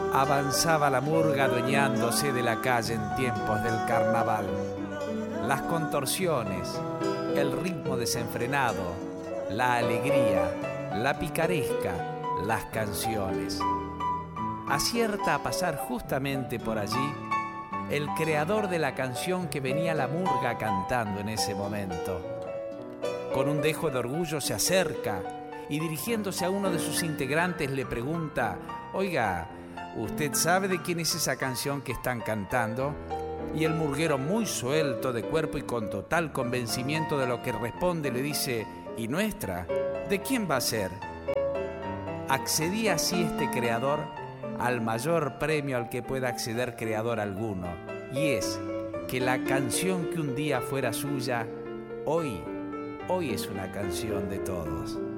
Avanzaba la murga adueñándose de la calle en tiempos del carnaval. Las contorsiones, el ritmo desenfrenado, la alegría, la picaresca, las canciones. Acierta a pasar justamente por allí el creador de la canción que venía la murga cantando en ese momento. Con un dejo de orgullo se acerca y dirigiéndose a uno de sus integrantes le pregunta: «Oiga, ¿usted sabe de quién es esa canción que están cantando?». Y el murguero, muy suelto de cuerpo y con total convencimiento de lo que responde, le dice: «¿Y nuestra? ¿De quién va a ser?». Accedía así este creador al mayor premio al que pueda acceder creador alguno, y es que la canción que un día fuera suya, hoy es una canción de todos.